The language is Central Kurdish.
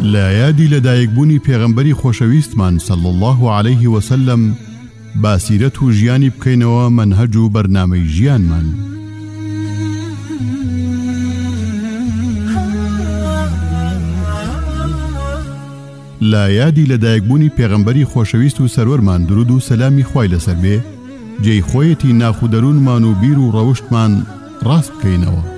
لا یادی لەدایکبوونی پێغەمبەری خۆشەویستمان صلی الله عليه وسلم باسیرەت و ژیانی بکەینەوە منهەج و بەرنامەی ژیانمان. لا یادی لەدایکبوونی پێغەمبەری خۆشەویست و سەروەرمان درود و سەلامی خوای لەسەر بێ، جێی خۆیەتی ناخودەروونمان و بیر و ڕەوشتمان ڕاست بکەینەوە.